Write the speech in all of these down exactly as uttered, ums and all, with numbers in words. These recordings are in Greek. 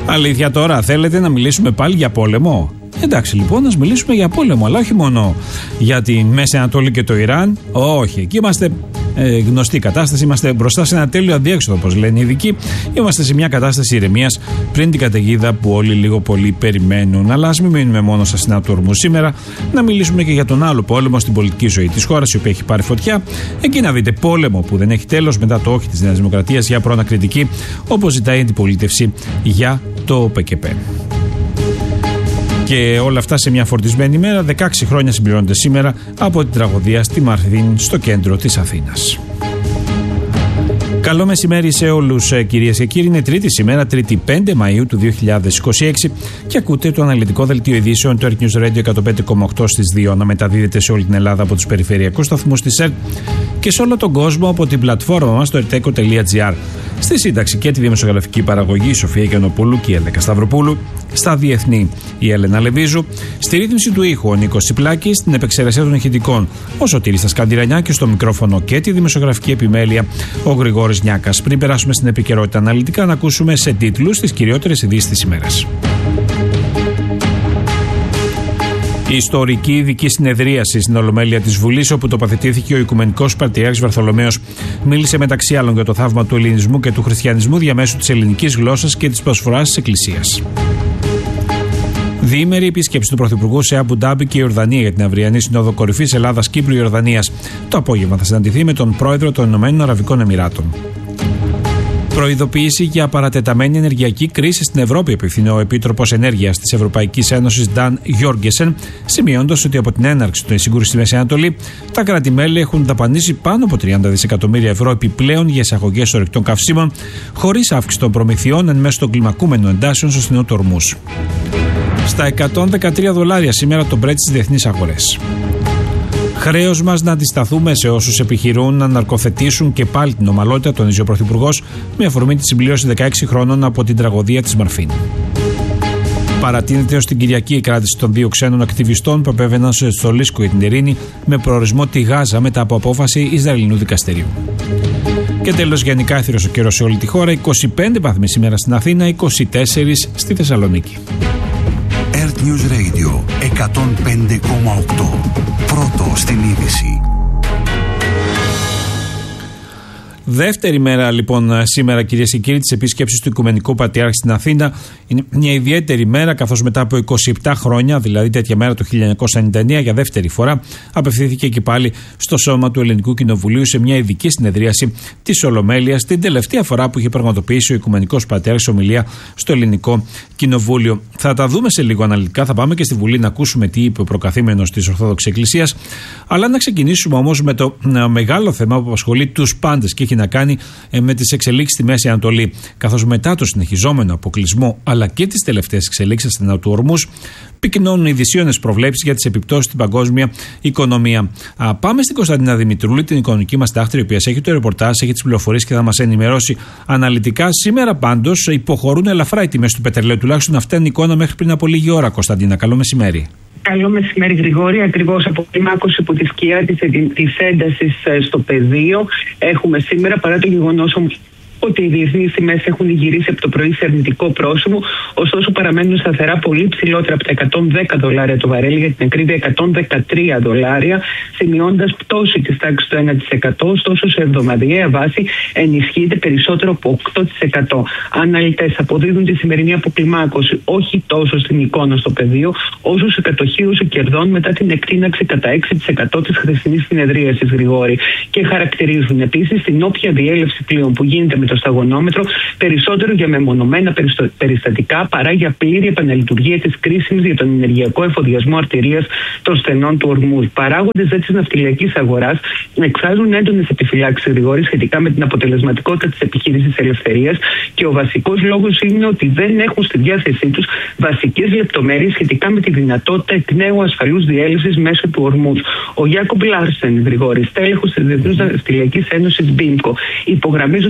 Αλήθεια τώρα, θέλετε να μιλήσουμε πάλι για πόλεμο? Εντάξει λοιπόν, να μιλήσουμε για πόλεμο, αλλά όχι μόνο για τη Μέση Ανατολή και το Ιράν. Όχι, εκεί είμαστε ε, γνωστή κατάσταση. Είμαστε μπροστά σε ένα τέλειο αδιέξοδο, όπως λένε οι ειδικοί. Είμαστε σε μια κατάσταση ηρεμίας πριν την καταιγίδα που όλοι λίγο πολύ περιμένουν. Αλλά ας μην μείνουμε μόνο στα στενά του ορμού σήμερα, να μιλήσουμε και για τον άλλο πόλεμο στην πολιτική ζωή της χώρας, η οποία έχει πάρει φωτιά. Εκεί να δείτε πόλεμο που δεν έχει τέλος μετά το όχι της Νέας Δημοκρατίας για προανακριτική, όπως ζητάει η αντιπολίτευση για το ΠΚΠ. Και όλα αυτά σε μια φορτισμένη ημέρα. δεκαέξι χρόνια συμπληρώνονται σήμερα από την τραγωδία στη Μαρθίν, στο κέντρο της Αθήνας. Καλό μεσημέρι σε όλους, κυρίες και κύριοι. Είναι τρίτη σήμερα, τρίτη πέντε Μαΐου του δύο χιλιάδες είκοσι έξι, και ακούτε το αναλυτικό δελτίο ειδήσεων του Earth News Radio εκατόν πέντε κόμμα οκτώ στις δύο, να μεταδίδεται σε όλη την Ελλάδα από τους περιφερειακούς σταθμούς της ΕΡΤ και σε όλο τον κόσμο από την πλατφόρμα μας στο ερτέκο τελεία τζι άρ. Στη σύνταξη και τη δημοσιογραφική παραγωγή η Σοφία Γιαννοπούλου και η Έλεκα Σταυροπούλου. Στα διεθνή η Έλενα Λεβίζου. Στη ρύθμιση του ήχου ο Νίκος Τσιπλάκης. Στην επεξεργασία των ηχητικών ο Σωτήρης Σκαντιρανιά και στο μικρόφωνο και τη δημοσιογραφική επιμέλεια ο Γρηγόρης Νιάκας. Πριν περάσουμε στην επικαιρότητα αναλυτικά, να ακούσουμε σε τίτλους τις κυριότερες ειδήσεις της ημέρας. Η ιστορική ειδική συνεδρίαση στην Ολομέλεια της Βουλής, όπου τοποθετήθηκε ο Οικουμενικός Πατριάρχης Βαρθολομαίος, μίλησε μεταξύ άλλων για το θαύμα του ελληνισμού και του χριστιανισμού διαμέσου της ελληνικής γλώσσας και της προσφοράς της Εκκλησίας. Διήμερη επίσκεψη του Πρωθυπουργού σε Αμπου Ντάμπι και Ιορδανία για την αυριανή Συνόδο Κορυφής Ελλάδας-Κύπρου-Ιορδανίας. Το απόγευμα θα συναντηθεί με τον πρόεδρο των Ηνωμένων Αραβικών Εμιράτων. Προειδοποίηση για παρατεταμένη ενεργειακή κρίση στην Ευρώπη, επιθυμεί ο Επίτροπος Ενέργειας της Ευρωπαϊκής Ένωσης Νταν Γιόργεσεν, σημειώνοντας ότι από την έναρξη του σύγκρουση στη Μέση Ανατολή, τα κράτη-μέλη έχουν δαπανίσει πάνω από τριάντα δισεκατομμύρια ευρώ επιπλέον για εισαγωγές ορυκτών καυσίμων, χωρίς αύξηση των προμηθειών εν μέσω των κλιμακούμενων εντάσεων στο στενό του Ορμούζ. Στα εκατόν δεκατρία δολάρια σήμερα το Brent στις διεθνείς αγορές. Χρέος μας να αντισταθούμε σε όσους επιχειρούν να ναρκοθετήσουν και πάλι την ομαλότητα, τονίζει ο Πρωθυπουργός, με αφορμή τη συμπλήρωση δεκαέξι χρόνων από την τραγωδία της Μαρφίν. Παρατείνεται ως την Κυριακή η κράτηση των δύο ξένων ακτιβιστών που απέβαιναν στο Λίσκο για την ειρήνη με προορισμό τη Γάζα μετά από απόφαση Ισραηλινού δικαστηρίου. Και τέλος, γενικά έθυρος ο καιρός σε όλη τη χώρα. είκοσι πέντε βαθμοί σήμερα στην Αθήνα, είκοσι τέσσερα στη Θεσσαλονίκη. Earth News Radio εκατόν πέντε κόμμα οκτώ. Πρώτο στην είδηση. Δεύτερη μέρα λοιπόν σήμερα, κυρίες και κύριοι, της επίσκεψης του Οικουμενικού Πατριάρχη στην Αθήνα. Είναι μια ιδιαίτερη μέρα, καθώς μετά από είκοσι επτά χρόνια, δηλαδή τέτοια μέρα το χίλια εννιακόσια ενενήντα εννέα, για δεύτερη φορά απευθύνθηκε και πάλι στο σώμα του Ελληνικού Κοινοβουλίου σε μια ειδική συνεδρίαση της Ολομέλειας, την τελευταία φορά που είχε πραγματοποιήσει ο Οικουμενικός Πατριάρχης ομιλία στο Ελληνικό Κοινοβούλιο. Θα τα δούμε σε λίγο αναλυτικά, θα πάμε και στη Βουλή να ακούσουμε τι είπε ο προκαθήμενος της Ορθόδοξης Εκκλησίας. Αλλά να ξεκινήσουμε όμως με το μεγάλο θέμα που απασχολεί τους πάντες και έχει να κάνει με τις εξελίξεις στη Μέση Ανατολή. Καθώς μετά το συνεχιζόμενο αποκλεισμό αλλά και τις τελευταίες εξελίξεις στην Στενά του Ορμούζ, πυκνώνουν οι δυσίωνες προβλέψεις για τις επιπτώσεις στην παγκόσμια οικονομία. Α, πάμε στην Κωνσταντίνα Δημητρούλη, την οικονομική μας τάχτρη, η οποία έχει το ρεπορτάζ, έχει τις πληροφορίες και θα μας ενημερώσει αναλυτικά. Σήμερα πάντως υποχωρούν ελαφρά οι τιμές του πετρελαίου, τουλάχιστον αυτή είναι η εικόνα μέχρι πριν από λίγη ώρα. Κωνσταντίνα, καλό μεσημέρι. Καλό μεσημέρι, Γρηγόρη. Ακριβώς από τη μάκωση από τη σκιά της έντασης στο πεδίο έχουμε σήμερα, παρά το γεγονός ότι οι διεθνείς τιμές έχουν γυρίσει από το πρωί σε αρνητικό πρόσημο, ωστόσο παραμένουν σταθερά πολύ ψηλότερα από τα εκατόν δέκα δολάρια το βαρέλι, για την ακρίβεια εκατόν δεκατρία δολάρια, σημειώντας πτώση της τάξης του ένα τοις εκατό, ωστόσο σε εβδομαδιαία βάση ενισχύεται περισσότερο από οκτώ τοις εκατό. Αναλυτές αποδίδουν τη σημερινή αποκλιμάκωση όχι τόσο στην εικόνα στο πεδίο, όσο σε κατοχήρωση κερδών μετά την εκτείναξη κατά έξι τοις εκατό της χθεσινής συνεδρίασης, Γρηγόρη. Και χαρακτηρίζουν επίσης την όποια διέλευση πλοίων που γίνεται με το σταγονόμετρο περισσότερο για μεμονωμένα περιστατικά παρά για πλήρη επαναλειτουργία της κρίσιμης για τον ενεργειακό εφοδιασμό αρτηρίας των στενών του Ορμούζ. Παράγοντες δε της ναυτιλιακής αγοράς εκφράζουν έντονες επιφυλάξεις, Γρηγόρη, σχετικά με την αποτελεσματικότητα της επιχείρησης ελευθερίας, και ο βασικός λόγος είναι ότι δεν έχουν στη διάθεσή τους βασικές λεπτομέρειες σχετικά με τη δυνατότητα εκ νέου ασφαλούς διέλευσης μέσω του Ορμούζ. Ο Γιάκομπ Λάρσεν, Γρηγόρη, στέλεχος της Διεθνούς Ναυτιλιακής Ένωσης Μπίμκο, υπογραμμίζοντας τη νέα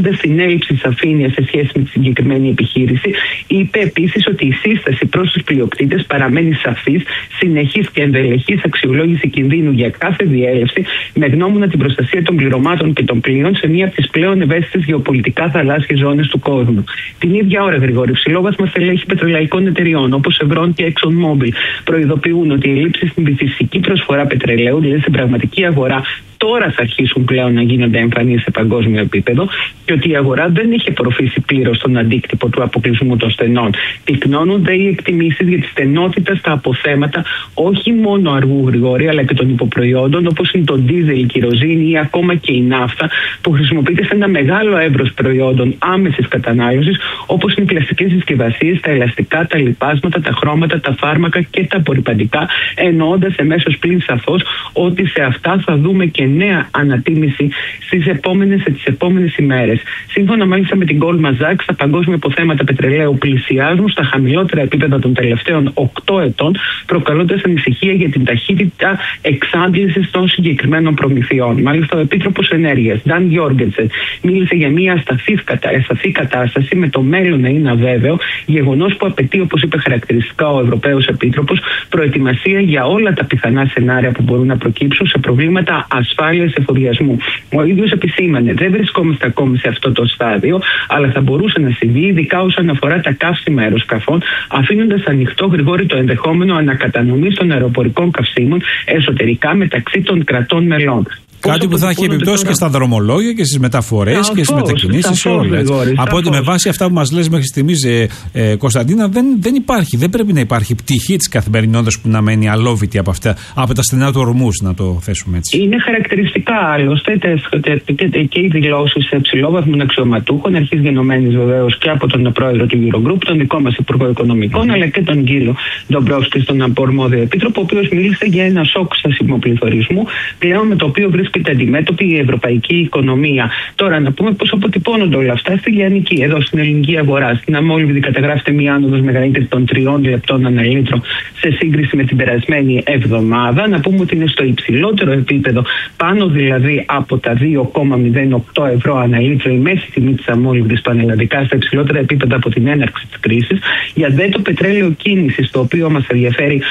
έλλειψη σαφήνειας σε σχέση με τη συγκεκριμένη επιχείρηση. Είπε επίσης ότι η σύσταση προς τους πλειοκτήτες παραμένει σαφής, συνεχής και ενδελεχής αξιολόγηση κινδύνου για κάθε διέλευση, με γνώμονα την προστασία των πληρωμάτων και των πλοίων σε μία από τις πλέον ευαίσθητες γεωπολιτικά θαλάσσιες ζώνες του κόσμου. Την ίδια ώρα, Γρηγόρη, ψηλόβαθμα στελέχη πετρελαϊκών εταιριών όπως Chevron και ExxonMobil προειδοποιούν ότι οι ελλείψεις στην φυσική προσφορά πετρελαίου, δηλαδή στην πραγματική αγορά, τώρα θα αρχίσουν πλέον να γίνονται εμφανείς σε παγκόσμιο επίπεδο και ότι η αγορά δεν έχει απορροφήσει πλήρως τον αντίκτυπο του αποκλεισμού των στενών. Πυκνώνονται οι εκτιμήσεις για τη στενότητα στα αποθέματα όχι μόνο αργού, Γρηγόρη, αλλά και των υποπροϊόντων όπως είναι το ντίζελ, η κυροζήνη ή ακόμα και η ναύτα, που χρησιμοποιείται σε ένα μεγάλο εύρος προϊόντων άμεσης κατανάλωσης, όπως είναι οι πλαστικές συσκευασίες, τα ελαστικά, τα λιπάσματα, τα χρώματα, τα φάρμακα και τα απορρυπαντικά, εννοώντας εμέσως πλην σαφώς ότι σε αυτά θα δούμε και νέα ανατίμηση στις επόμενες, τις επόμενες ημέρες. Σύμφωνα μάλιστα με την Goldman Sachs, τα παγκόσμια αποθέματα πετρελαίου πλησιάζουν στα χαμηλότερα επίπεδα των τελευταίων οκτώ ετών, προκαλώντας ανησυχία για την ταχύτητα εξάντλησης των συγκεκριμένων προμηθειών. Μάλιστα, ο Επίτροπος Ενέργειας, Dan Jorgensen, μίλησε για μια ασταθή κατάσταση με το μέλλον να είναι αβέβαιο, γεγονός που απαιτεί, όπως είπε χαρακτηριστικά ο Ευρωπαίος Επίτροπος, προετοιμασία για όλα τα πιθανά σενάρια που μπορούν να προκύψουν σε προβλήματα ασφάλειας εφοδιασμού. Ο ίδιος επισήμανε, δεν βρισκόμαστε ακόμη σε αυτό το στάδιο, αλλά θα μπορούσε να συμβεί, ειδικά όσον αφορά τα καύσιμα αεροσκαφών, αφήνοντας ανοιχτό, Γρηγόρη, το ενδεχόμενο ανακατανομής των αεροπορικών καυσίμων εσωτερικά μεταξύ των κρατών μελών. Κάτι που θα έχει επιπτώσει και στα δρομολόγια και στις μεταφορές και στις μετακινήσεις σε όλες. Από ότι με βάση αυτά που μας λες μέχρι στιγμής, ε, ε, Κωνσταντίνα, δεν, δεν υπάρχει, δεν πρέπει να υπάρχει πτυχή της καθημερινότητας που να μένει αλόβητη από, αυτά, από τα στενά του ορμούς, να το θέσουμε έτσι. Είναι χαρακτηριστικά άλλωστε και οι δηλώσεις ψηλόβαθμων αξιωματούχων, αρχής γενομένης βεβαίως και από τον πρόεδρο του Eurogroup, τον δικό μας Υπουργό Οικονομικών, mm. αλλά και τον κύριο Ντομπρόφσκι, τον απορμόδιο επίτροπο, ο οποίος μίλησε για ένα σοκ στασιμοπληθωρισμού, πλέον με το οποίο βρίσκεται αντιμέτωπη η ευρωπαϊκή οικονομία. Τώρα, να πούμε πώς αποτυπώνονται όλα αυτά στη λιανική, εδώ στην ελληνική αγορά. Στην αμόλυβδη καταγράφεται μία άνοδος μεγαλύτερη των τριών λεπτών ανά λίτρο σε σύγκριση με την περασμένη εβδομάδα. Να πούμε ότι είναι στο υψηλότερο επίπεδο, πάνω δηλαδή από τα δύο κόμμα μηδέν οκτώ ευρώ ανά λίτρο, η μέση τιμή της αμόλυβδης πανελλαδικά, στα υψηλότερα επίπεδα από την έναρξη της κρίσης. Για δε το πετρέλαιο κίνησης, το οποίο μας ενδιαφέρει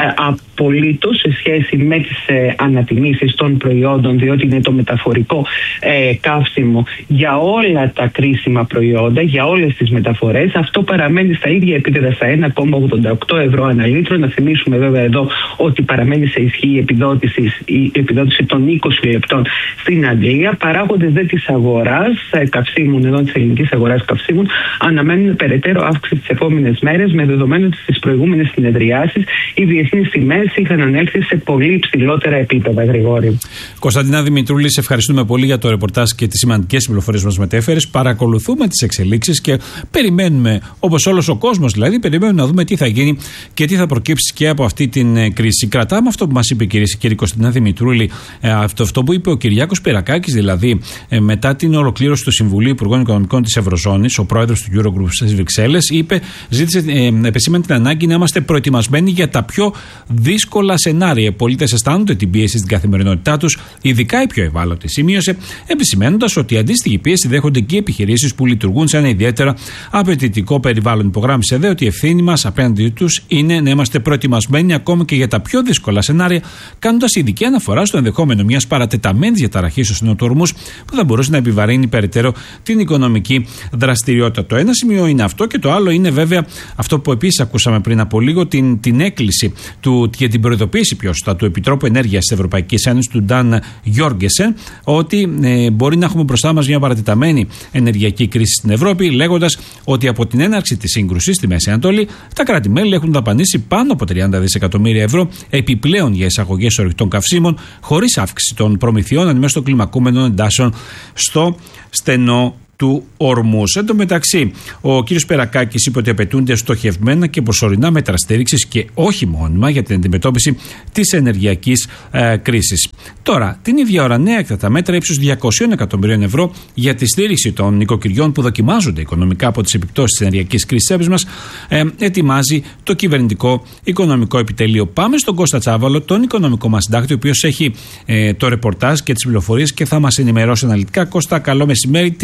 απολύτως σε σχέση με τις ε, ανατιμήσεις των προϊόντων, διότι είναι το μεταφορικό ε, καύσιμο για όλα τα κρίσιμα προϊόντα, για όλες τις μεταφορές. Αυτό παραμένει στα ίδια επίπεδα, στα ένα κόμμα ογδόντα οκτώ ευρώ ανά λίτρο. Να θυμίσουμε βέβαια εδώ ότι παραμένει σε ισχύ η επιδότηση, η επιδότηση των είκοσι λεπτών στην Αγγλία. Παράγοντες δε της αγοράς ε, καυσίμων, εδώ της ελληνικής αγοράς καυσίμων, αναμένουν περαιτέρω αύξηση τις επόμενες μέρες, με δεδομένο ότι στις προηγούμενες συνεδριάσεις οι διεθνείς τιμές είχαν ανέλθει σε πολύ ψηλότερα επίπεδα, Γρηγόρη. Κωνσταντίνα Δημητρούλη, σε ευχαριστούμε πολύ για το ρεπορτάζ και τις σημαντικές πληροφορίες που μας μετέφερες. Παρακολουθούμε τις εξελίξεις και περιμένουμε, όπως όλος ο κόσμος δηλαδή, περιμένουμε να δούμε τι θα γίνει και τι θα προκύψει και από αυτή την κρίση. Κρατάμε αυτό που μας είπε η κυρία Κωνσταντίνα Δημητρούλη, αυτό, αυτό που είπε ο Κυριάκος Πυρακάκης, δηλαδή μετά την ολοκλήρωση του Συμβουλίου Υπουργών Οικονομικών της Ευρωζώνης, ο πρόεδρος του Eurogroup στις Βρυξέλλες, είπε, ζήτησε, ε, επεσήμανε την ανάγκη να είμαστε προετοιμασμένοι για τα πιο δύσκολα σενάρια. Οι πολίτες αισθάνονται την πίεση στην καθημερινότητά τους, ειδικά οι πιο ευάλωτοι, σημείωσε, επισημαίνοντας ότι αντίστοιχη πίεση δέχονται και οι επιχειρήσεις που λειτουργούν σε ένα ιδιαίτερα απαιτητικό περιβάλλον. Υπογράμμισε δε ότι η ευθύνη μας απέναντι τους είναι να είμαστε προετοιμασμένοι ακόμα και για τα πιο δύσκολα σενάρια, κάνοντας ειδική αναφορά στο ενδεχόμενο μιας παρατεταμένης διαταραχής στους νοτορμούς που θα μπορούσε να επιβαρύνει περαιτέρω την οικονομική δραστηριότητα. Το ένα σημείο είναι αυτό, και το άλλο είναι βέβαια αυτό που επίσης ακούσαμε πριν από λίγο, την, την έκκληση του, και την προειδοποίηση πιο σωστά του Επιτρόπου Ενέργειας της Ευρωπαϊκής Ένωσης, του Νταν Γιόργενσεν, ότι ε, μπορεί να έχουμε μπροστά μας μια παρατεταμένη ενεργειακή κρίση στην Ευρώπη, λέγοντας ότι από την έναρξη της σύγκρουσης στη Μέση Ανατολή, τα κράτη-μέλη έχουν δαπανίσει πάνω από τριάντα δισεκατομμύρια ευρώ επιπλέον για εισαγωγές ορυκτών καυσίμων, χωρίς αύξηση των προμηθειών αντιμέτωπης των κλιμακούμενων εντάσεων στο στενό του ορμούς. Εν τω μεταξύ, ο κ. Περακάκης είπε ότι απαιτούνται στοχευμένα και προσωρινά μέτρα στήριξης και όχι μόνιμα για την αντιμετώπιση της ενεργειακής ε, κρίσης. Τώρα, την ίδια ώρα, νέα έκτακτα μέτρα ύψους διακόσια εκατομμυρίων ευρώ για τη στήριξη των νοικοκυριών που δοκιμάζονται οικονομικά από τις επιπτώσεις της ενεργειακής κρίσης μας, ε, ετοιμάζει το κυβερνητικό οικονομικό επιτελείο. Πάμε στον Κώστα Τσάβαλο, τον οικονομικό μας συντάκτη, ο οποίος έχει ε, το ρεπορτάζ και τις πληροφορίες και θα μας ενημερώσει αναλυτικά. Κώστα, καλό μεσημέρι. Τι σχεδιάζει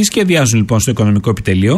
πλησιάζουν λοιπόν στο οικονομικό επιτελείο.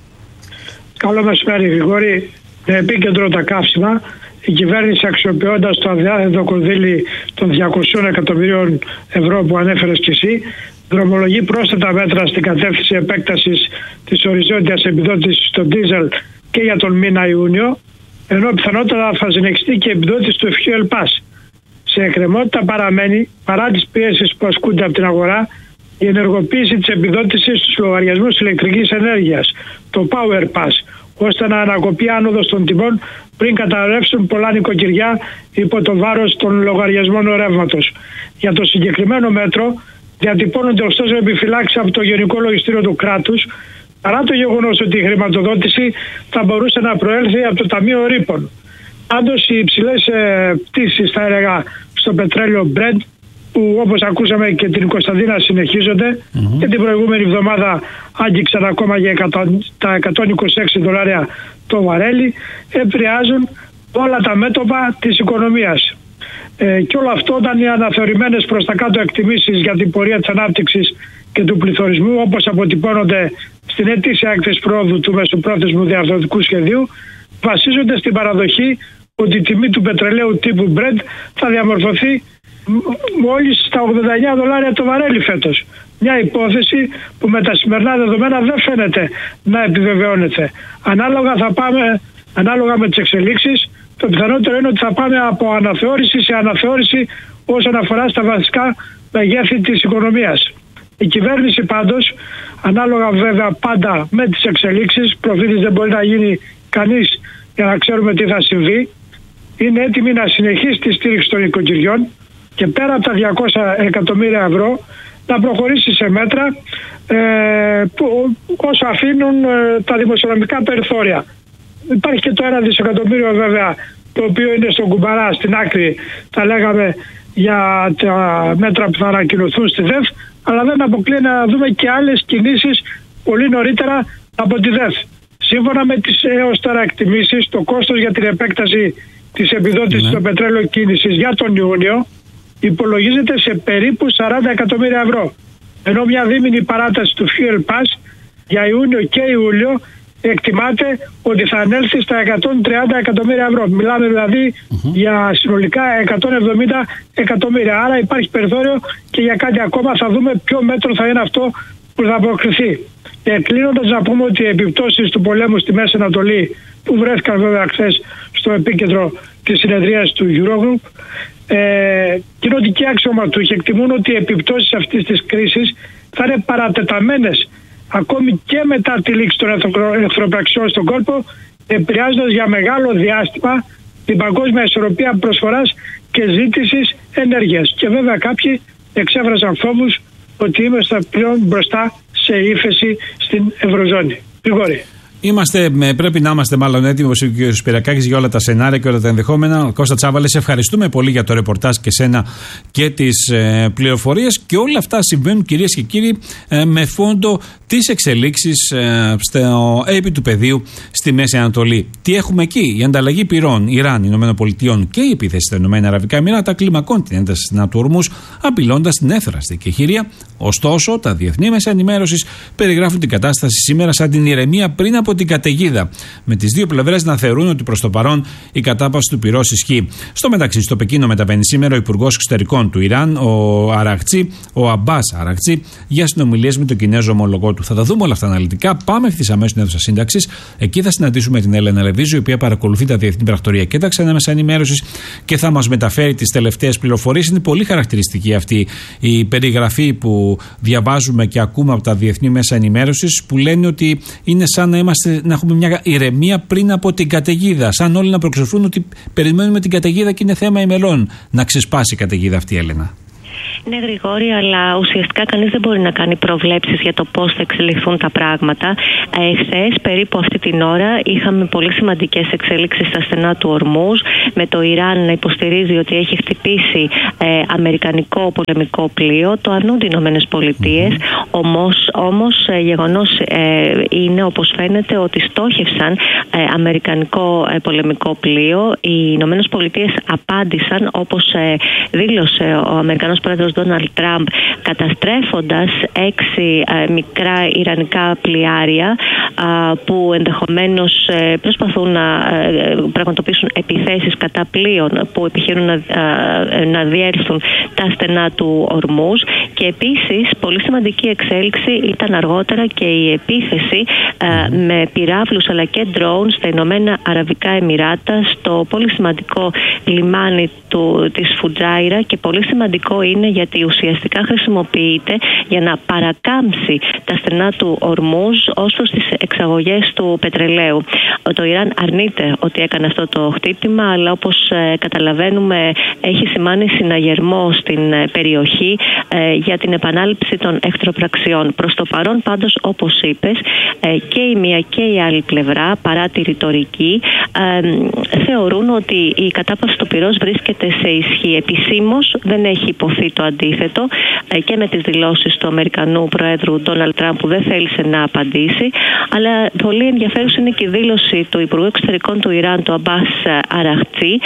Καλό μεσημέρι, Γρηγόρη. Με επίκεντρο τα καύσιμα, η κυβέρνηση, αξιοποιώντας το αδιάθετο κονδύλι των διακοσίων εκατομμυρίων ευρώ που ανέφερες και εσύ, δρομολογεί πρόσθετα μέτρα στην κατεύθυνση επέκτασης της οριζόντιας επιδότησης στο ντίζελ και για τον μήνα Ιούνιο, ενώ πιθανότατα θα συνεχιστεί και η επιδότηση του Fuel Pass. Σε εκκρεμότητα παραμένει, παρά τις πιέσεις που ασκούνται από την αγορά, η ενεργοποίηση της επιδότησης στους λογαριασμούς ηλεκτρικής ενέργειας, το Power Pass, ώστε να ανακοπεί άνοδος των τιμών πριν καταρρεύσουν πολλά νοικοκυριά υπό το βάρος των λογαριασμών ρεύματος. Για το συγκεκριμένο μέτρο διατυπώνονται ωστόσο επιφυλάξεις από το Γενικό Λογιστήριο του κράτους, παρά το γεγονός ότι η χρηματοδότηση θα μπορούσε να προέλθει από το Ταμείο Ρήπων. Πάντως οι υψηλές ε, πτήσεις, θα έλεγα, στο πετρέλαιο Brent, που όπως ακούσαμε και την Κωνσταντίνα συνεχίζονται, mm-hmm. και την προηγούμενη εβδομάδα άγγιξαν ακόμα για τα εκατόν είκοσι έξι δολάρια το βαρέλι, επηρεάζουν όλα τα μέτωπα της οικονομίας. Ε, και όλο αυτό όταν οι αναθεωρημένες προς τα κάτω εκτιμήσεις για την πορεία της ανάπτυξης και του πληθωρισμού, όπως αποτυπώνονται στην ετήσια έκθεση πρόοδου του μεσοπρόθεσμου διαρθρωτικού σχεδίου, βασίζονται στην παραδοχή ότι η τιμή του πετρελαίου τύπου Brent θα διαμορφωθεί μόλις στα ογδόντα εννέα δολάρια το βαρέλι φέτος. Μια υπόθεση που με τα σημερινά δεδομένα δεν φαίνεται να επιβεβαιώνεται. Ανάλογα, θα πάμε, ανάλογα με τις εξελίξεις, το πιθανότερο είναι ότι θα πάμε από αναθεώρηση σε αναθεώρηση όσον αφορά στα βασικά μεγέθη της οικονομίας. Η κυβέρνηση πάντως, ανάλογα βέβαια πάντα με τις εξελίξεις, προφήτης δεν μπορεί να γίνει κανείς για να ξέρουμε τι θα συμβεί, είναι έτοιμη να συνεχίσει τη στήριξη των οικοκυριών και πέρα από τα διακόσια εκατομμύρια ευρώ να προχωρήσει σε μέτρα ε, που όσο αφήνουν ε, τα δημοσιονομικά περιθώρια. Υπάρχει και το ένα δισεκατομμύριο βέβαια, το οποίο είναι στον κουμπαρά, στην άκρη, θα λέγαμε, για τα μέτρα που θα ανακοινωθούν στη ΔΕΦ, αλλά δεν αποκλείει να δούμε και άλλες κινήσεις πολύ νωρίτερα από τη ΔΕΦ. Σύμφωνα με τις έως τώρα εκτιμήσεις, το κόστος για την επέκταση της επιδότησης στο πετρέλαιο κίνησης για τον Ιούνιο υπολογίζεται σε περίπου σαράντα εκατομμύρια ευρώ. Ενώ μια δίμηνη παράταση του Fuel Pass για Ιούνιο και Ιούλιο εκτιμάται ότι θα ανέλθει στα εκατόν τριάντα εκατομμύρια ευρώ. Μιλάμε δηλαδή uh-huh. για συνολικά εκατόν εβδομήντα εκατομμύρια. Άρα υπάρχει περιθώριο και για κάτι ακόμα. Θα δούμε ποιο μέτρο θα είναι αυτό που θα αποκριθεί. Και κλείνοντας, να πούμε ότι οι επιπτώσεις του πολέμου στη Μέση Ανατολή, που βρέθηκαν βέβαια χθες στο επίκεντρο της συνεδρίας του Eurogroup, ε, κοινοτικοί αξιωματούχοι εκτιμούν ότι οι επιπτώσεις αυτής της κρίσης θα είναι παρατεταμένες ακόμη και μετά τη λήξη των εχθροπραξιών στον κόλπο, επηρεάζοντας για μεγάλο διάστημα την παγκόσμια ισορροπία προσφοράς και ζήτησης ενέργειας. Και βέβαια κάποιοι εξέφρασαν φόβους ότι είμαστε πλέον μπροστά σε ύφεση στην Ευρωζώνη. Γρηγόρη. Είμαστε, πρέπει να είμαστε μάλλον έτοιμοι, όπως είπε ο κ. Σπυρακάκης, για όλα τα σενάρια και όλα τα ενδεχόμενα. Κώστα Τσάβαλε, σε ευχαριστούμε πολύ για το ρεπορτάζ και σένα και τις ε, πληροφορίες. Και όλα αυτά συμβαίνουν, κυρίες και κύριοι, ε, με φόντο τις εξελίξεις ε, στο έπι του πεδίου στη Μέση Ανατολή. Τι έχουμε εκεί? Η ανταλλαγή πυρών Ιράν, Ηνωμένων Πολιτειών και η επίθεση στα Ηνωμένα Αραβικά Εμιράτα κλιμακώνει την ένταση στην Ατού Ορμούζ, απειλώντας την έθραστη κεχηρία. Ωστόσο, τα διεθνή μέσα ενημέρωσης περιγράφουν την κατάσταση σήμερα σαν την ηρεμία πριν από την καταιγίδα, με τις δύο πλευρές να θεωρούν ότι προς το παρόν η κατάπαυση του πυρός ισχύει. Στο μεταξύ, στο Πεκίνο μεταβαίνει σήμερα ο Υπουργός Εξωτερικών του Ιράν, ο Αραχτζή, ο Αμπάς Αραχτζή, για συνομιλίες με τον Κινέζο ομολογό του. Θα τα δούμε όλα αυτά αναλυτικά. Πάμε ευθύς αμέσως στην αίθουσα σύνταξης. Εκεί θα συναντήσουμε την Έλενα Λεβίζου, η οποία παρακολουθεί τα διεθνή πρακτορία και τα ξένα μέσα ενημέρωσης και θα μας μεταφέρει τις τελευταίες πληροφορίες. Είναι πολύ χαρακτηριστική αυτή η περιγραφή που διαβάζουμε και ακούμε από τα διεθνή μέσα ενημέρωσης, που λένε ότι είναι σαν να είμαστε. Να έχουμε μια ηρεμία πριν από την καταιγίδα. Σαν όλοι να προξοφρούν ότι περιμένουμε την καταιγίδα και είναι θέμα ημελών να ξεσπάσει η καταιγίδα αυτή, Έλενα. Ναι, Γρηγόρη, αλλά ουσιαστικά κανείς δεν μπορεί να κάνει προβλέψεις για το πώς θα εξελιχθούν τα πράγματα. Ε, χθες, περίπου αυτή την ώρα, είχαμε πολύ σημαντικές εξέλιξεις στα στενά του Ορμούζ, με το Ιράν να υποστηρίζει ότι έχει χτυπήσει ε, αμερικανικό πολεμικό πλοίο, το αρνούνται οι Ηνωμένες Πολιτείες. Mm-hmm. Όμως, όμως ε, γεγονός ε, είναι, όπως φαίνεται, ότι στόχευσαν ε, αμερικανικό ε, πολεμικό πλοίο. Οι Ηνωμένες Πολιτείες απάντησαν, όπως ε, δήλωσε ο Αμερικανός πρόεδρος πρόεδρος Ντόναλντ Τραμπ, καταστρέφοντας έξι ε, μικρά ιρανικά πλοιάρια ε, που ενδεχομένως ε, προσπαθούν να ε, πραγματοποιήσουν επιθέσεις κατά πλοίων που επιχειρούν να, ε, να διέλθουν τα στενά του Ορμούζ. Και επίσης πολύ σημαντική εξέλιξη ήταν αργότερα και η επίθεση ε, με πυράβλους αλλά και drones στα Ηνωμένα Αραβικά Εμιράτα, στο πολύ σημαντικό λιμάνι του, της Φουτζάιρα, και πολύ σημαντικό είναι γιατί ουσιαστικά χρησιμοποιείται για να παρακάμψει τα στενά του Ορμούζ ως προς τις εξαγωγές του πετρελαίου. Το Ιράν αρνείται ότι έκανε αυτό το χτύπημα, αλλά όπως ε, καταλαβαίνουμε έχει σημάνει συναγερμό στην ε, περιοχή ε, για την επανάληψη των εχθροπραξιών. Προς το παρόν πάντως, όπως είπες, ε, και η μία και η άλλη πλευρά, παρά τη ρητορική, ε, θεωρούν ότι η κατάπαυση του πυρός βρίσκεται σε ισχύ. Επισήμως δεν έχει υποθεί το αντίθετο ε, και με τις δηλώσεις του Αμερικανού Προέδρου Ντόναλντ Τραμπ, που δεν θέλησε να απαντήσει, αλλά πολύ ενδιαφέρουσα είναι και η δήλωση του Υπουργού Εξωτερικών του Ιράν, του Αμπάς Αραχτζή,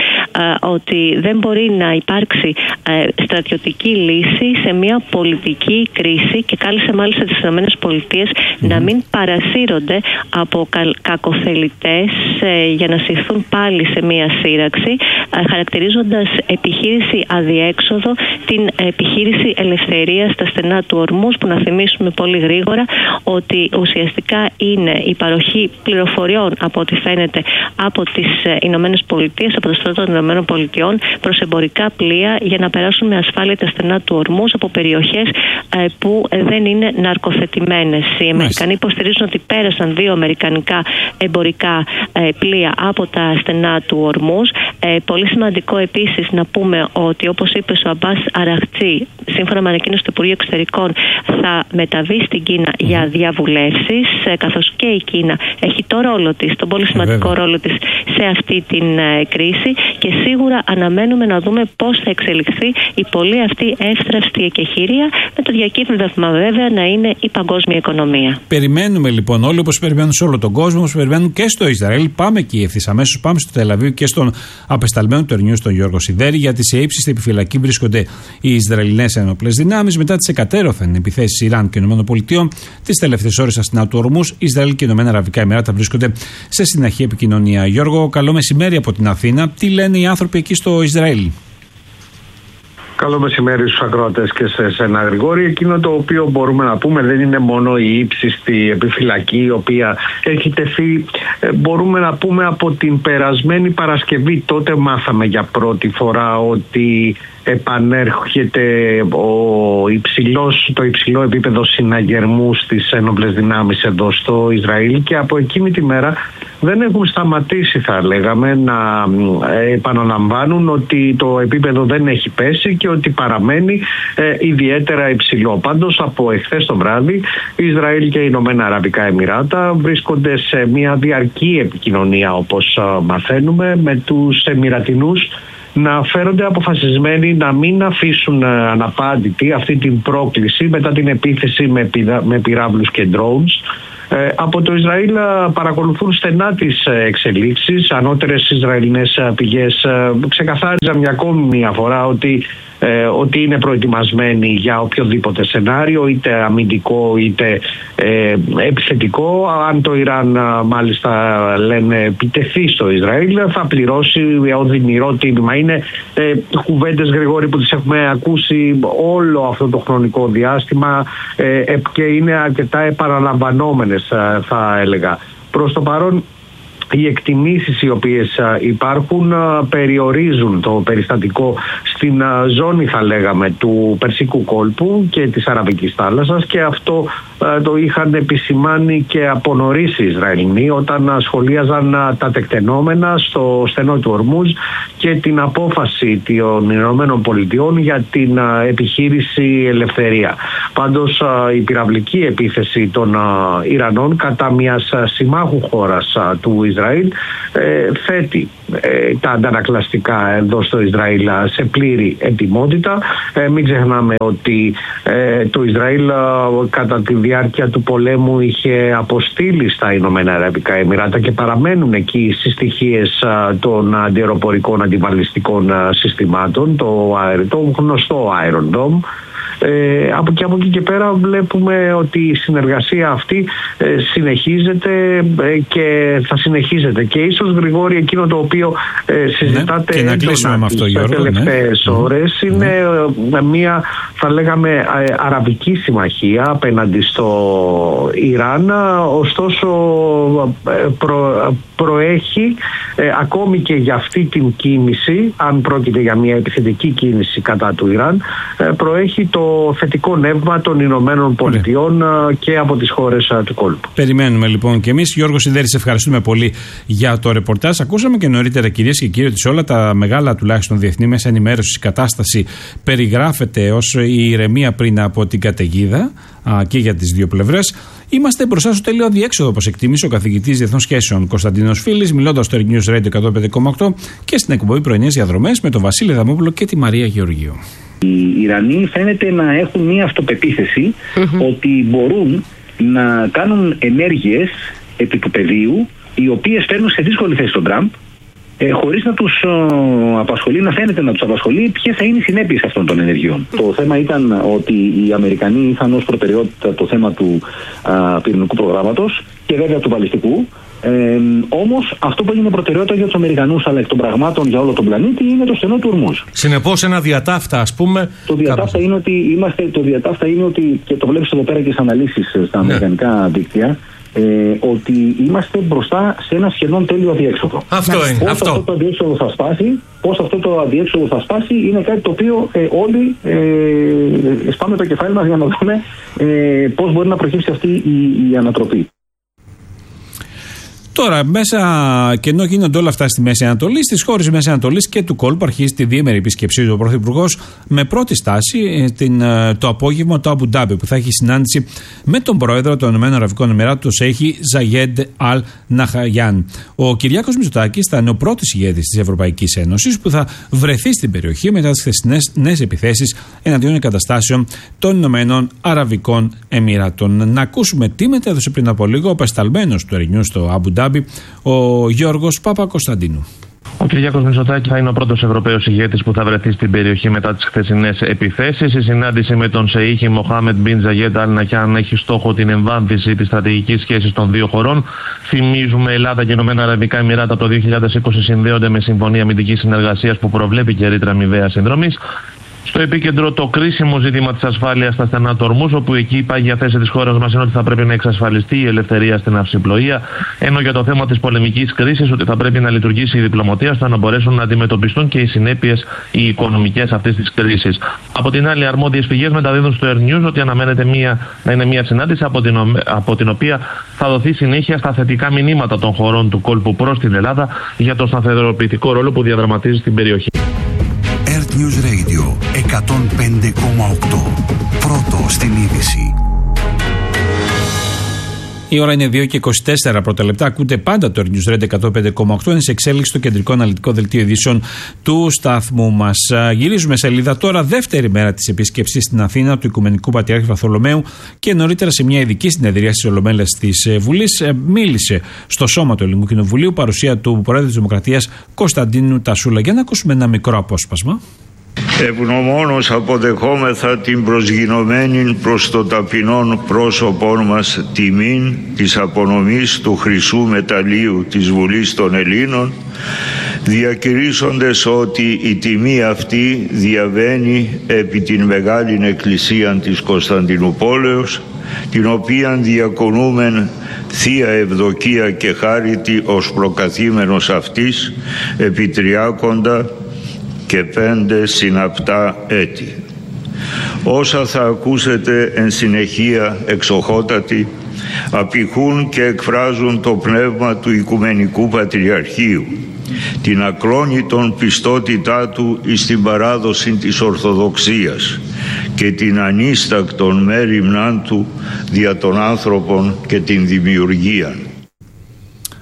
ότι δεν μπορεί να υπάρξει στρατιωτική λύση σε μια πολιτική κρίση, και κάλεσε μάλιστα τις ΗΠΑ mm. να μην παρασύρονται από κακοθελητές για να συρθούν πάλι σε μια σύραξη, χαρακτηρίζοντας επιχείρηση αδιέξοδο την επιχείρηση ελευθερίας στα στενά του Ορμούζ, που να θυμίσουμε πολύ γρήγορα ότι ουσιαστικά είναι η παροχή πληροφοριών, από ό,τι φαίνεται, από τις Ηνωμένες Πολιτείες, από το στρατό των Ηνωμένων Πολιτειών, προς εμπορικά πλοία για να περάσουν με ασφάλεια τα στενά του Ορμούζ από περιοχές ε, που ε, δεν είναι ναρκοθετημένες. Οι Αμερικανοί υποστηρίζουν ότι πέρασαν δύο αμερικανικά εμπορικά ε, πλοία από τα στενά του Ορμούζ. Ε, πολύ σημαντικό επίσης να πούμε ότι, όπως είπε ο Αμπάς Αραχτζή, σύμφωνα με ανακοίνωση του Υπουργείου Εξωτερικών, θα μεταβεί στην Κίνα mm. για διαβουλεύσεις, ε, καθώς και η Κίνα έχει το ρόλο της, τον πολύ σημαντικό Βέβαια. ρόλο της σε αυτή την ε, κρίση, και σίγουρα αναμένουμε να δούμε πώς θα εξελιχθεί η πολύ αυτή εύθραυστη εκεχηρία, με το διακύβευμα βέβαια να είναι η παγκόσμια οικονομία. Περιμένουμε λοιπόν όλοι, όπως περιμένουν σε όλο τον κόσμο, όπως περιμένουν και στο Ισραήλ. Πάμε εκεί ευθύς αμέσως, πάμε στο Τελαβίβ και στον απεσταλμένο του Ερνιούς, τον Γιώργο Σιδέρη, γιατί σε ύψιστη επιφυλακή βρίσκονται οι Ισραηλινές ενόπλες δυνάμεις μετά τις εκατέρωθεν επιθέσεις Ιράν και ΗΠΑ. Τις τελευταίες ώρες στα στενά του Ορμούζ, Ισραήλ και Ηνωμένα Αραβικά Εμιράτα βρίσκονται σε συναχή επικοινωνία. Γιώργο, καλό μεσημέρι από την Αθήνα. Τι λένε οι άνθρωποι εκεί στο Ισραήλ? Καλό μεσημέρι στους ακροατές και σε εσένα, Γρηγόρη. Εκείνο το οποίο μπορούμε να πούμε δεν είναι μόνο η ύψιστη επιφυλακή, η οποία έχει τεθεί, μπορούμε να πούμε, από την περασμένη Παρασκευή. Τότε μάθαμε για πρώτη φορά ότι επανέρχεται ο υψηλός, το υψηλό επίπεδο συναγερμού στις ένοπλες δυνάμεις εδώ στο Ισραήλ, και από εκείνη τη μέρα δεν έχουν σταματήσει, θα λέγαμε, να επαναλαμβάνουν ότι το επίπεδο δεν έχει πέσει και ότι παραμένει ε, ιδιαίτερα υψηλό. Πάντως, από εχθές το βράδυ, Ισραήλ και οι Ηνωμένα Αραβικά Εμιράτα βρίσκονται σε μια διαρκή επικοινωνία, όπως ε, μαθαίνουμε, με τους Εμιρατινούς να φέρονται αποφασισμένοι να μην αφήσουν αναπάντητη αυτή την πρόκληση μετά την επίθεση με, πυρα, με πυράβλους και drones. Ε, από το Ισραήλ παρακολουθούν στενά τις εξελίξεις. Ανώτερες Ισραηλινές πηγές ξεκαθάριζαν για ακόμη μια φορά ότι, ε, ότι είναι προετοιμασμένοι για οποιοδήποτε σενάριο, είτε αμυντικό είτε ε, επιθετικό. Αν το Ιράν, μάλιστα λένε, επιτεθεί στο Ισραήλ, θα πληρώσει οδυνηρό τίμημα. Είναι ε, κουβέντες, Γρηγόρη, που τις έχουμε ακούσει όλο αυτό το χρονικό διάστημα ε, ε, και είναι αρκετά επαναλαμβανόμενες, θα έλεγα. Προς το παρόν, οι εκτιμήσεις οι οποίες υπάρχουν περιορίζουν το περιστατικό στην ζώνη, θα λέγαμε, του Περσικού κόλπου και της Αραβικής θάλασσας, και αυτό το είχαν επισημάνει και από νωρίς οι Ισραηλινοί όταν σχολίαζαν τα τεκτενόμενα στο στενό του Ορμούζ και την απόφαση των Ηνωμένων Πολιτειών για την επιχείρηση Ελευθερία. Πάντως, η πυραυλική επίθεση των Ιρανών κατά μιας συμμάχου χώρας του Ισραήλ ε, θέτει ε, τα αντανακλαστικά εδώ στο Ισραήλ σε πλήρη ετοιμότητα. Ε, μην ξεχνάμε ότι ε, το Ισραήλ ε, κατά τη διάρκεια του πολέμου είχε αποστείλει στα Ηνωμένα Αραβικά Εμιράτα και παραμένουν εκεί στις στοιχείες των αντιαεροπορικών αντιβαλιστικών συστημάτων, το, το γνωστό Iron Dome. Ε, από, και από εκεί και πέρα βλέπουμε ότι η συνεργασία αυτή ε, συνεχίζεται ε, και θα συνεχίζεται και ίσως, Γρηγόρη, εκείνο το οποίο ε, συζητάτε ναι, τις τελευταίες ναι. ώρες είναι ναι. μια, θα λέγαμε, ε, αραβική συμμαχία απέναντι στο Ιράν, ωστόσο ε, προ, προέχει ε, ακόμη και για αυτή την κίνηση, αν πρόκειται για μια επιθετική κίνηση κατά του Ιράν, ε, προέχει το θετικό νεύμα των Ηνωμένων Πολιτειών και από τις χώρες του κόλπου. Περιμένουμε λοιπόν και εμείς. Γιώργο Σιδέρη, σε ευχαριστούμε πολύ για το ρεπορτάζ. Ακούσαμε και νωρίτερα, κυρίες και κύριοι, ότι σε όλα τα μεγάλα τουλάχιστον διεθνή μέσα ενημέρωσης η κατάσταση περιγράφεται ως η ηρεμία πριν από την καταιγίδα α, και για τις δύο πλευρές. Είμαστε μπροστά στο τέλειο αδιέξοδο, όπως εκτίμησε ο καθηγητής Διεθνών Σχέσεων Κωνσταντίνος Φίλης, μιλώντας στο News Radio εκατόν πέντε κόμμα οκτώ και στην εκπομπή Πρωινές Διαδρομές με τον Βασίλη Δαμόπουλο και τη Μαρία Γεωργίου. Οι Ιρανοί φαίνεται να έχουν μια αυτοπεποίθηση mm-hmm. ότι μπορούν να κάνουν ενέργειες επί του πεδίου, οι οποίες φέρνουν σε δύσκολη θέση τον Τραμπ, ε, χωρίς να τους ε, απασχολεί, να φαίνεται να τους απασχολεί ποιες θα είναι οι συνέπειες αυτών των ενεργειών. Το θέμα ήταν ότι οι Αμερικανοί είχαν ως προτεραιότητα το θέμα του α, πυρηνικού προγράμματος και βέβαια του βαλιστικού. Ε, όμως αυτό που έγινε προτεραιότητα για τους Αμερικανούς αλλά εκ των πραγμάτων για όλο τον πλανήτη είναι το στενό του Ορμούζ. Συνεπώς ένα διατάφτα, ας πούμε. Το διατάφτα είναι ότι, είμαστε, το διατάφτα είναι ότι και το βλέπεις εδώ πέρα και στις αναλύσεις στα ναι. αμερικανικά δίκτυα, ε, ότι είμαστε μπροστά σε ένα σχεδόν τέλειο αδιέξοδο. Αυτό είναι. Πώς αυτό. αυτό το αδιέξοδο θα σπάσει, πώς αυτό το αδιέξοδο θα σπάσει είναι κάτι το οποίο ε, όλοι ε, σπάμε το κεφάλι μας για να δούμε ε, πώς μπορεί να προκύψει αυτή η, η ανατροπή. Τώρα, μέσα και ενώ γίνονται όλα αυτά στη Μέση Ανατολή, στις χώρες της Μέσης Ανατολής και του κόλπου αρχίζει τη διήμερη επίσκεψή του ο Πρωθυπουργός με πρώτη στάση την, το απόγευμα το Αμπου Ντάμπι, που θα έχει συνάντηση με τον πρόεδρο των ΗΠΑ, τον Σέιχη Ζαγέντ Αλ Ναχαγιάν. Ο Κυριάκος Μητσοτάκης θα είναι ο πρώτος ηγέτης της Ευρωπαϊκής Ένωσης που θα βρεθεί στην περιοχή μετά τις χθεσινές νέες επιθέσεις εναντίον εγκαταστάσεων των Ηνωμένων Αραβικών Εμιράτων. Να ακούσουμε τι μετέδωσε πριν από λίγο ο πεσταλμένος του Ερηνιού στο Αμπου Ντάμπι, ο Γιώργος Παπα-Κωνσταντίνου. Ο Κυριάκος Μητσοτάκης θα είναι ο πρώτος Ευρωπαίος ηγέτης που θα βρεθεί στην περιοχή μετά τις χθεσινές επιθέσεις. Η συνάντηση με τον Σεΐχη Μοχάμεντ Μπιν Ζαγέντ Αλ Ναχιάν έχει στόχο την εμβάθυνση της στρατηγικής σχέσης των δύο χωρών. Θυμίζουμε, Ελλάδα και Ηνωμένα Αραβικά Εμιράτα το δύο χιλιάδες είκοσι συνδέονται με συμφωνία αμυντικής συνεργασίας που προβλέπει και ρήτρα αμοιβαίας συνδρομής. Στο επίκεντρο το κρίσιμο ζήτημα της ασφάλειας στα στενά του Ορμούζ, όπου εκεί η πάγια θέση της χώρας μας είναι ότι θα πρέπει να εξασφαλιστεί η ελευθερία στην αυσιπλοεία, ενώ για το θέμα της πολεμικής κρίσης ότι θα πρέπει να λειτουργήσει η διπλωματία ώστε να μπορέσουν να αντιμετωπιστούν και οι συνέπειες οι οικονομικές αυτής της κρίσης. Από την άλλη, αρμόδιες πηγές μεταδίδουν στο Air News ότι αναμένεται μια, να είναι μια συνάντηση από την, από την οποία θα δοθεί συνέχεια στα θετικά μηνύματα των χωρών του κόλπου προς την Ελλάδα για το σταθεροποιητικό ρόλο που διαδραματίζει στην περιοχή. Earth News Radio εκατόν πέντε κόμμα οκτώ. Πρώτο στην είδηση. Η ώρα είναι δύο και είκοσι τέσσερα πρώτα λεπτά. Ακούτε πάντα το News Radio εκατόν πέντε κόμμα οκτώ. Είναι σε εξέλιξη το κεντρικό αναλυτικό δελτίο ειδήσεων του σταθμού μας. Γυρίζουμε σελίδα τώρα. Δεύτερη μέρα της επίσκεψης στην Αθήνα του Οικουμενικού Πατριάρχη Βαρθολομαίου και νωρίτερα σε μια ειδική συνεδρία στις Ολομέλειες της Βουλής μίλησε στο σώμα του Ελληνικού Κοινοβουλίου παρουσία του Προέδρου της Δημοκρατίας Κωνσταντίνου Τασούλα. Για να ακούσουμε ένα μικρό απόσπασμα. Ευγνωμόνως αποδεχόμεθα την προσγειωμένη προς το ταπεινόν πρόσωπόν μας τιμήν της απονομής του χρυσού μεταλλίου της Βουλής των Ελλήνων, διακηρύσσοντες ότι η τιμή αυτή διαβαίνει επί την Μεγάλην Εκκλησίαν της Κωνσταντινούπολεως, την οποίαν διακονούμεν θεία ευδοκία και χάριτη ως προκαθήμενος αυτής επί τριάκοντα και πέντε συναπτά έτη. Όσα θα ακούσετε εν συνεχεία εξοχότατοι απηχούν και εκφράζουν το πνεύμα του Οικουμενικού Πατριαρχείου, την ακλόνητον πιστότητά του εις την παράδοση της Ορθοδοξίας και την ανίστακτον μέριμνάν του δια των άνθρωπων και την δημιουργία.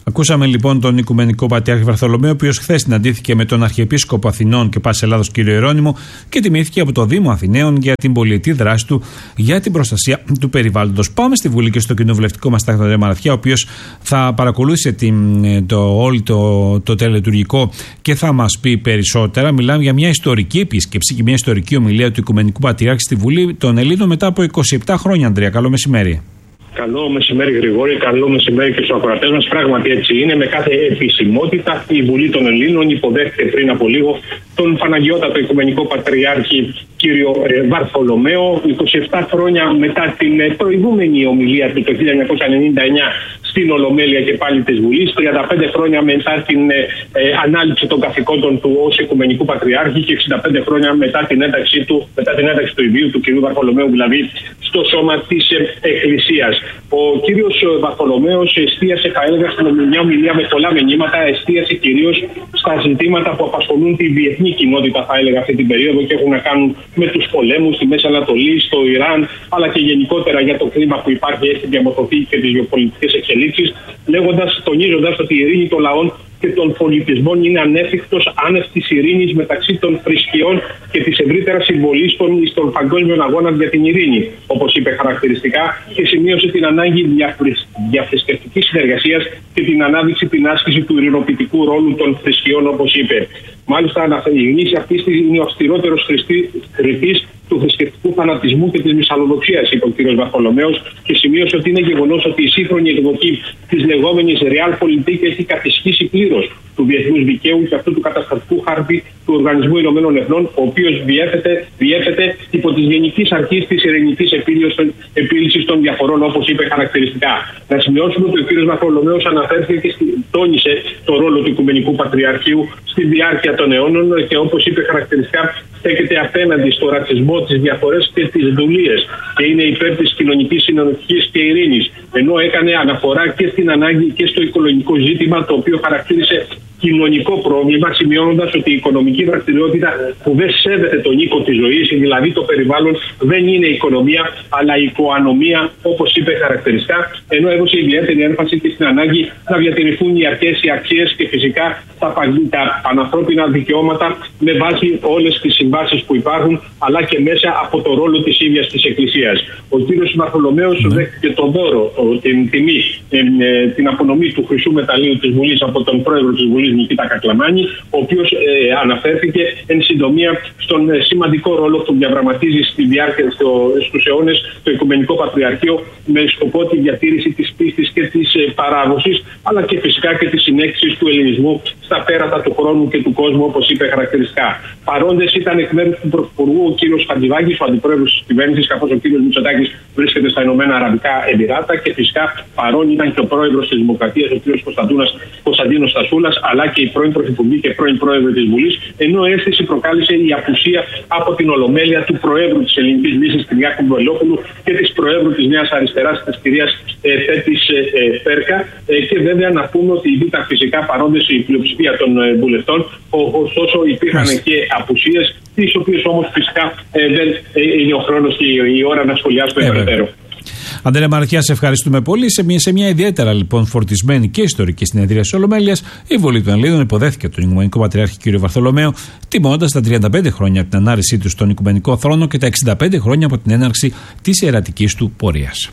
Ακούσαμε λοιπόν τον Οικουμενικό Πατριάρχη Βαρθολομαίο, ο οποίος χθες συναντήθηκε με τον Αρχιεπίσκοπο Αθηνών και Πάσης Ελλάδος κύριο Ιερώνυμο και τιμήθηκε από το Δήμο Αθηναίων για την πολυετή δράση του για την προστασία του περιβάλλοντος. Πάμε στη Βουλή και στο κοινοβουλευτικό μας τάκτη τον Μαραθιά, ο οποίος θα παρακολούθησε την, το, όλο το, το τελετουργικό και θα μας πει περισσότερα. Μιλάμε για μια ιστορική επίσκεψη και μια ιστορική ομιλία του Οικουμενικού Πατριάρχη στη Βουλή των Ελλήνων μετά από είκοσι επτά χρόνια. Ανδρέα, καλό μεσημέρι. Καλό μεσημέρι, Γρηγόρη. Καλό μεσημέρι και στους ακροατές μας. Πράγματι έτσι είναι. Με κάθε επισημότητα η Βουλή των Ελλήνων υποδέχεται πριν από λίγο τον Παναγιώτατο Οικουμενικό Πατριάρχη κύριο Βαρθολομαίο. είκοσι επτά χρόνια μετά την προηγούμενη ομιλία του το χίλια εννιακόσια ενενήντα εννιά στην Ολομέλεια και πάλι της Βουλής, τριάντα πέντε χρόνια μετά την ε, ανάληψη των καθηκόντων του ως Οικουμενικού Πατριάρχη και εξήντα πέντε χρόνια μετά την ένταξή του, μετά την ένταξη του ιδίου του κυρίου Βαρθολομαίου, δηλαδή στο σώμα της ε, Εκκλησίας. Ο κύριος Βαρθολομαίος εστίασε, θα έλεγα, στην μια ομιλία με πολλά μηνύματα, εστίασε κυρίως στα ζητήματα που απασχολούν τη διεθνή κοινότητα, θα έλεγα, αυτή την περίοδο και έχουν να κάνουν με τους πολέμους στη Μέση Ανατολή, στο Ιράν, αλλά και γενικότερα για το κλίμα που υπάρχει, έχει διαμορφωθεί και τις γεωπολιτικές εξελίξεις, λέγοντας, τονίζοντας ότι η ειρήνη των λαών και των πολιτισμών είναι ανέφικτος άνευ της ειρήνης μεταξύ των θρησκειών και της ευρύτερας συμβολής των στον παγκόσμιο αγώνα για την ειρήνη, όπως είπε χαρακτηριστικά, και σημείωσε την ανάγκη διαθρησκευτικής συνεργασίας και την ανάδειξη την άσκηση του ειρηνοποιητικού ρόλου των θρησκειών, όπως είπε. Μάλιστα, η γνήση αυτή είναι ο αυστηρότερος κριτής του θρησκευτικού φανατισμού και της μυσαλλοδοξίας, είπε ο κ. Βαρθολομαίος, και σημείωσε ότι είναι γεγονός ότι η σύγχρονη εκδοχή της λεγόμενης Realpolitik έχει κατησχίσει πλήρως του διεθνούς δικαίου και αυτού του καταστατικού χάρτη του Οργανισμού Ηνωμένων Εθνών, ο οποίος διέφεται υπό τις γενικής αρχής της ειρηνικής επίλυσης των διαφορών, όπως είπε χαρακτηριστικά. Να σημειώσουμε ότι ο κ. Βαρθολομαίος αναφέρθηκε και τόνισε το ρόλο του Οικουμενικού Πατριαρχείου στη διάρκεια των αιώνων και, όπως είπε χαρακτηριστικά, στέκεται απέναντι στο ρατσισμό, τις διαφορές και τις δουλείες και είναι υπέρ της κοινωνικής συνοχής και ειρήνης, ενώ έκανε αναφορά και στην ανάγκη και στο οικολογικό ζήτημα, το οποίο χαρακτήρισε κοινωνικό πρόβλημα, σημειώνοντας ότι η οικονομική δραστηριότητα που δεν σέβεται τον οίκο της ζωής, δηλαδή το περιβάλλον, δεν είναι οικονομία αλλά οικοανομία, όπως είπε χαρακτηριστικά, ενώ έδωσε ιδιαίτερη έμφαση και στην ανάγκη να διατηρηθούν οι αρχές, οι αξίες και φυσικά τα, τα πανανθρώπινα δικαιώματα με βάση όλες τις συμβάσεις που υπάρχουν, αλλά και μέσα από το ρόλο της ίδιας της Εκκλησίας. Ο κ. Βαρθολομαίος mm. δέχτηκε τον δώρο, την τιμή, την απονομή του χρυσού μεταλλείου της Βουλής από τον πρόεδρο της Βουλής, Νικήτα Κακλαμάνη, ο οποίος ε, αναφέρθηκε εν συντομία στον ε, σημαντικό ρόλο που διαδραματίζει στη διάρκεια στο, στους αιώνες το Οικουμενικό Πατριαρχείο με σκοπό τη διατήρηση της πίστης και της ε, παράδοσης, αλλά και φυσικά και της συνέχισης του ελληνισμού στα πέρατα του χρόνου και του κόσμου, όπως είπε χαρακτηριστικά. Παρόντες ήταν εκ μέρους του Πρωθυπουργού ο κ. Χατζηδάκης, ο αντιπρόεδρος της κυβέρνησης, καθώς ο κ. Μητσοτάκης βρίσκεται στα Ηνωμένα Αραβικά Εμιράτα, και φυσικά παρόν ήταν και ο πρόεδρος της Δημοκρατίας, ο κ. Κωνσταντίνος Στασούλας, αλλά και η πρώην Πρωθυπουργή και πρώην Πρόεδρο της Βουλής, ενώ αίσθηση προκάλεσε η απουσία από την Ολομέλεια του Προέδρου της Ελληνικής Λύσης, Κυριάκου Βελόπουλου, και της Προέδρου της Νέας Αριστεράς, της κυρίας ε, Θέτης ε, ε, Πέρκα. Ε, και βέβαια να πούμε ότι ήταν φυσικά παρόντες η πλειοψηφία των ε, βουλευτών, ωστόσο υπήρχαν και απουσίες, τις οποίες όμως φυσικά ε, δεν ε, είναι ο χρόνος και η ώρα να σχολιάσουμε περαιτέρω. Αντρέα Μαραθιά, σε ευχαριστούμε πολύ. Σε μια, σε μια ιδιαίτερα λοιπόν φορτισμένη και ιστορική συνεδρία της Ολομέλειας, η Βουλή των Ελλήνων υποδέχθηκε τον Οικουμενικό Πατριάρχη κ. Βαρθολομαίο, τιμώντας τα τριάντα πέντε χρόνια από την ανάρρησή του στον Οικουμενικό θρόνο και τα εξήντα πέντε χρόνια από την έναρξη της ιερατικής του πορείας.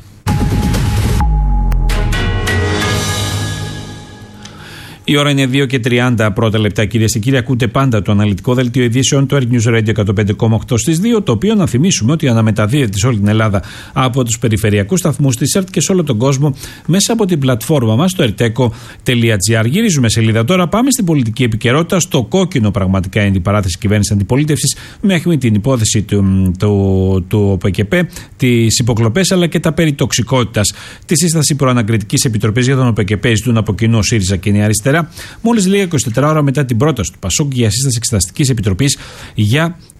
Η ώρα είναι δύο και τριάντα πρώτα λεπτά, κυρίες και κύριοι. Ακούτε πάντα το αναλυτικό δελτίο ειδήσεων του Earth News Radio εκατόν πέντε κόμμα οκτώ στις δύο, το οποίο να θυμίσουμε ότι αναμεταδίδεται σε όλη την Ελλάδα από τους περιφερειακούς σταθμούς της ΕΡΤ και σε όλο τον κόσμο μέσα από την πλατφόρμα μας, το ερτέκο τελεία τζι άρ. Γυρίζουμε σελίδα τώρα, πάμε στην πολιτική επικαιρότητα. Στο κόκκινο πραγματικά είναι η παράθεση κυβέρνηση αντιπολίτευσης, μέχρι την υπόθεση του, του, του ΟΠΕΚΕΠΕ, τις υποκλοπές αλλά και τα περί τοξικότητας. Τη σύσταση προανακριτικής επιτροπής για τον ΟΠΕΚΕΠΕ ζητούν από κοινό ΣΥΡΙΖΑ και Νέα Αριστερά. Μόλις λίγα είκοσι τέσσερις ώρα μετά την πρόταση του ΠΑΣΟΚ για σύσταση εξεταστικής επιτροπής για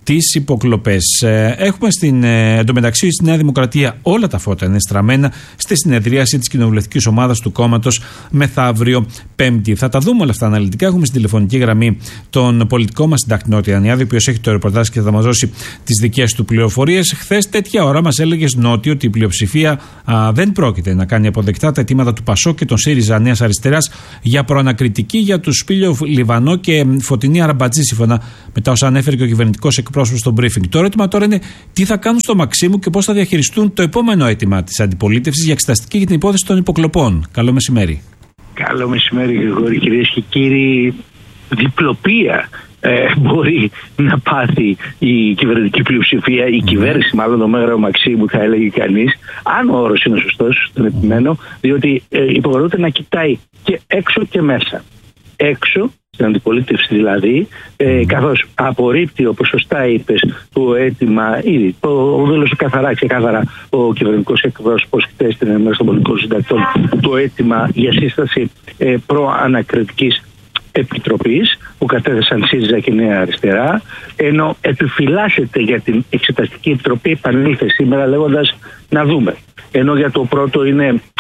τις υποκλοπές. Έχουμε στην, εντωμεταξύ στη Νέα Δημοκρατία όλα τα φώτα είναι στραμμένα στη συνεδρίαση της κοινοβουλευτικής ομάδας του κόμματος μεθαύριο Πέμπτη. Θα τα δούμε όλα αυτά αναλυτικά. Έχουμε στην τηλεφωνική γραμμή τον πολιτικό μας συντάκτη Νότι Ιαννιάδη, ο οποίος έχει το ρεπορτάζ και θα μας δώσει τις δικές του πληροφορίες. Χθες τέτοια ώρα μας έλεγες, Νότι, ότι η πλειοψηφία α, δεν πρόκειται να κάνει αποδεκτά τα αιτήματα του Πασόκ και των ΣΥΡΙΖΑ Νέας Αριστεράς για προανακριτική για τους Σπήλιο Λιβανό και Φωτεινή Αραμπατζή, σύμφωνα με τα όσα ανέφερε και ο κυβερνητικός εκπρόσωπος στο briefing. Το ερώτημα τώρα είναι τι θα κάνουν στο Μαξίμου και πώς θα διαχειριστούν το επόμενο αίτημα της αντιπολίτευσης για εξεταστική για την υπόθεση των υποκλοπών. Καλό μεσημέρι. Καλό μεσημέρι, Γρηγόρη, κυρίες και κύριοι. Διπλοπία ε, μπορεί να πάθει η κυβερνητική πλειοψηφία, η κυβέρνηση, μάλλον το Μέγαρο Μαξίμου, θα έλεγε κανείς, αν ο όρος είναι σωστός, τον επιμένω, διότι ε, υποχρεούται να κοιτάει και έξω και μέσα. Έξω, στην αντιπολίτευση δηλαδή, ε, καθώς απορρίπτει, όπως σωστά είπες, το αίτημα, ήδη το δήλωσε καθαρά, ξεκάθαρα ο κυβερνητικός εκπρόσωπος χθες στην ενημέρωση των πολιτικών συντακτών, το αίτημα για σύσταση ε, προανακριτικής επιτροπής που κατέθεσαν ΣΥΡΙΖΑ και Νέα Αριστερά, ενώ επιφυλάσσεται για την εξεταστική επιτροπή, επανήλθε σήμερα λέγοντας να δούμε. Ενώ για το πρώτο είναι